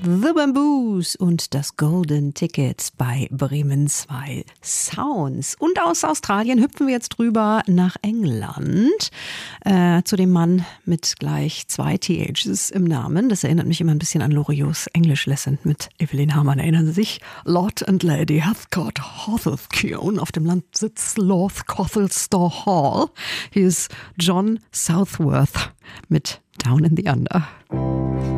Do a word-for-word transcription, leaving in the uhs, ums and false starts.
The Bamboos und das Golden Ticket bei Bremen zwei Sounds. Und aus Australien hüpfen wir jetzt rüber nach England äh, zu dem Mann mit gleich zwei T Hs im Namen. Das erinnert mich immer ein bisschen an Loriots English Lesson mit Evelyn Hamann. Erinnern Sie sich? Lord and Lady Heathcote Hawthorne auf dem Landsitz North Cothelstone Hall. Hier ist John Southworth mit Down in the Under.